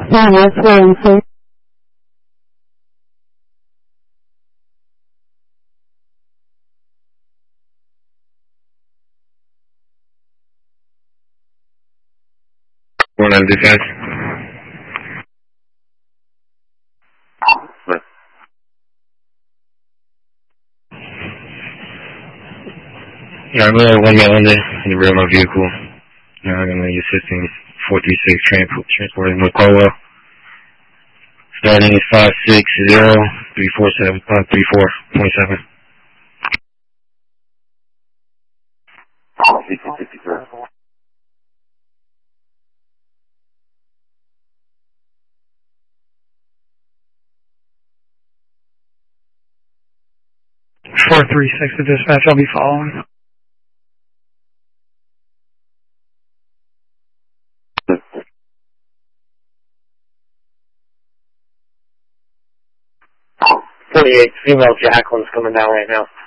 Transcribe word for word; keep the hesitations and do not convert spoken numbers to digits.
Yeah, that's what I'm saying. One on defense. What? Yeah, I'm really one man under in the rear of my vehicle. Now I'm going to be assisting four three six transport, transporting with Caldwell. Starting is five six zero three four seven uh, three four point seven. four three six to dispatch, I'll be following. forty-eight, female Jacqueline's coming down right now.